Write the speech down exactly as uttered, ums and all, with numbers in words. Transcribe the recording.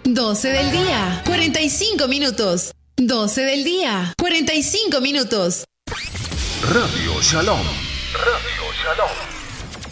doce del día, cuarenta y cinco minutos. doce del día, cuarenta y cinco minutos. Radio Shalom. Radio Shalom.